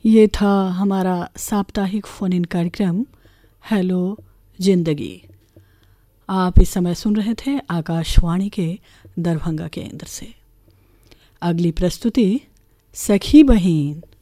ये था हमारा साप्ताहिक फोन इन कार्यक्रम हेलो जिंदगी। आप इस समय सुन रहे थे आकाशवाणी के दरभंगा केंद्र से। अगली प्रस्तुति सखी बहिन।